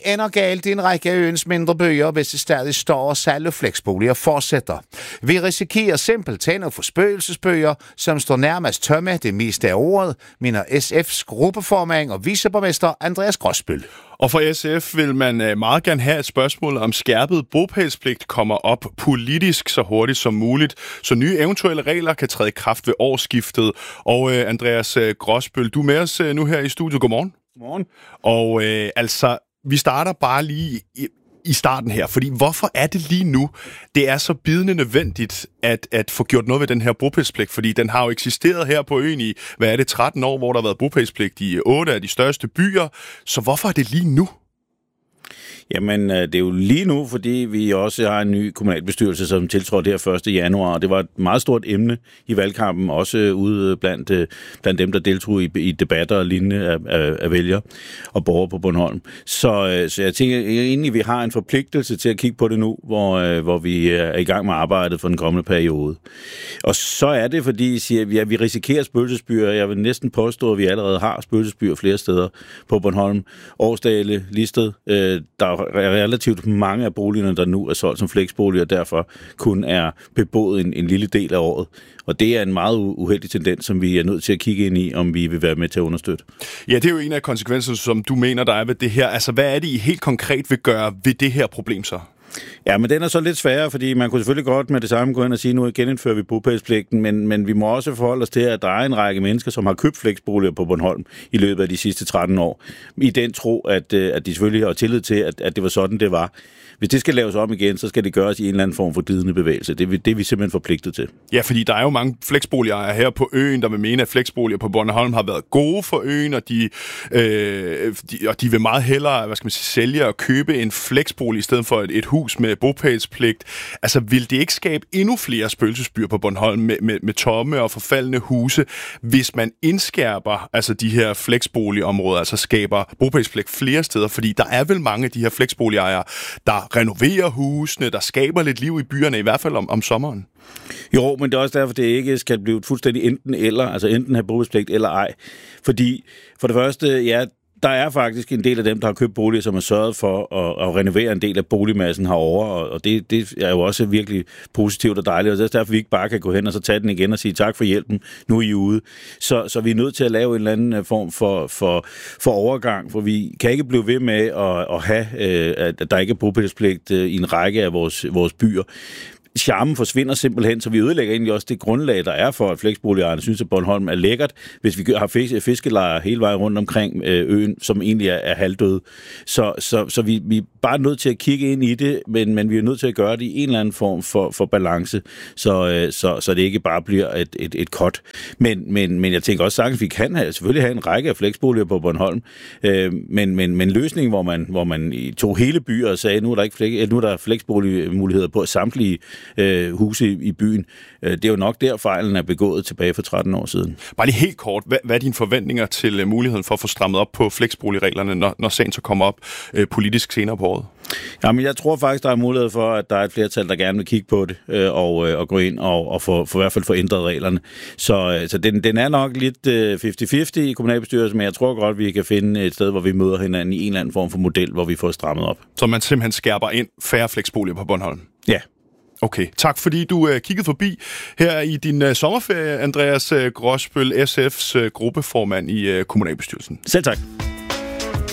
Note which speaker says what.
Speaker 1: ender galt i en række af øens mindre byer, hvis det stadig står, og salg af fleksboliger fortsætter. Vi risikerer simpelthen at få spøgelsesbøger, som står nærmest tømme det meste af året, mener SF's gruppeformand og viceborgmester Andreas Grosbøll.
Speaker 2: Og for SF vil man meget gerne have et spørgsmål om skærpet bopælspligt kommer op politisk så hurtigt som muligt, så nye eventuelle regler kan træde i kraft ved årsskiftet. Og Andreas Grosbøll, du er med os nu her i studiet. Godmorgen.
Speaker 3: Godmorgen.
Speaker 2: Og vi starter bare lige i starten her, fordi hvorfor er det lige nu, det er så bidende nødvendigt at få gjort noget ved den her bopælspligt, fordi den har jo eksisteret her på øen i, 13 år, hvor der har været bopælspligt i 8 af de største byer, så hvorfor er det lige nu?
Speaker 3: Jamen, det er jo lige nu, fordi vi også har en ny kommunalbestyrelse, som tiltrådte her 1. januar, og det var et meget stort emne i valgkampen, også ude blandt dem, der deltog i debatter og lignende af vælgere og borgere på Bornholm. Så jeg tænker egentlig, vi har en forpligtelse til at kigge på det nu, hvor vi er i gang med arbejdet for den kommende periode. Og så er det, fordi I siger, at vi risikerer spøgelsesbyer. Jeg vil næsten påstå, at vi allerede har spøgelsesbyer flere steder på Bornholm. Årsdale, Listed, der er relativt mange af boligerne, der nu er solgt som fleksboliger, og derfor kun er beboet en lille del af året. Og det er en meget uheldig tendens, som vi er nødt til at kigge ind i, om vi vil være med til at understøtte.
Speaker 2: Ja, det er jo en af konsekvenserne, som du mener, der er ved det her. Altså, hvad er det, I helt konkret vil gøre ved det her problem så?
Speaker 3: Ja, men den er så lidt sværere, fordi man kunne selvfølgelig godt med det samme gå ind og sige, nu genindfører vi bopælspligten, men vi må også forholde os til, at der er en række mennesker, som har købt fleksboliger på Bornholm i løbet af de sidste 13 år. I den tro, at de selvfølgelig har tillid til, at det var sådan, det var. Hvis det skal laves om igen, så skal det gøres i en eller anden form for glidende bevægelse. Det er vi simpelthen forpligtet til.
Speaker 2: Ja, fordi der er jo mange fleksboligejere her på øen, der vil mene, at fleksboliger på Bornholm har været gode for øen, og de vil meget hellere, sælge og købe en fleksbolig i stedet for et hus med bopælspligt. Altså, vil det ikke skabe endnu flere spøgelsesbyer på Bornholm med tomme og forfaldne huse, hvis man indskærper altså de her fleksboligområder, altså skaber bopælspligt flere steder? Fordi der er vel mange af de her fleksboligejere, der renoverer husene, der skaber lidt liv i byerne, i hvert fald om sommeren.
Speaker 3: Jo, men det er også derfor, det ikke skal blive fuldstændig enten eller, altså enten have bopælspligt eller ej. Fordi for det første, ja, der er faktisk en del af dem, der har købt boliger, som har sørget for at renovere en del af boligmassen herovre, og det er jo også virkelig positivt og dejligt, og det er derfor, vi ikke bare kan gå hen og så tage den igen og sige tak for hjælpen, nu er I ude. Så vi er nødt til at lave en eller anden form for overgang, for vi kan ikke blive ved med at have, at der ikke er bopælspligt i en række af vores byer. Charmen forsvinder simpelthen, så vi ødelægger egentlig også det grundlag, der er for, at fleksboligejerne synes, at Bornholm er lækkert, hvis vi har fiskelejre hele vejen rundt omkring øen, som egentlig er halvdøde. Så vi er bare nødt til at kigge ind i det, men vi er nødt til at gøre det i en eller anden form for balance, så det ikke bare bliver et cut. Men jeg tænker også sagtens, at vi kan selvfølgelig have en række af fleksboliger på Bornholm, men løsningen, hvor man tog hele byer og sagde, nu er der fleksboligmuligheder på samtlige huse i byen. Det er jo nok der, fejlen er begået tilbage for 13 år siden.
Speaker 2: Bare lige helt kort, hvad er dine forventninger til muligheden for at få strammet op på fleksboligreglerne, når sagen så kommer op politisk senere på året?
Speaker 3: Jamen, jeg tror faktisk, der er mulighed for, at der er et flertal, der gerne vil kigge på det, og gå ind og for i hvert fald få ændret reglerne. Så den er nok lidt 50-50 i kommunalbestyrelsen, men jeg tror godt, vi kan finde et sted, hvor vi møder hinanden i en eller anden form for model, hvor vi får strammet op. Så
Speaker 2: man simpelthen skærper ind færre fleksboliger på Bornholm?
Speaker 3: Ja.
Speaker 2: Okay, tak fordi du kiggede forbi her i din sommerferie, Andreas Grosbøll, SF's gruppeformand i kommunalbestyrelsen.
Speaker 3: Selv tak.